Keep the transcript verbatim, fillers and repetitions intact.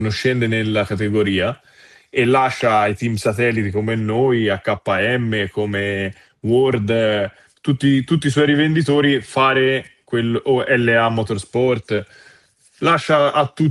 non scende nella categoria e lascia ai team satelliti come noi, a K M, come World, tutti, tutti i suoi rivenditori fare quel, o L A Motorsport, lascia a tutti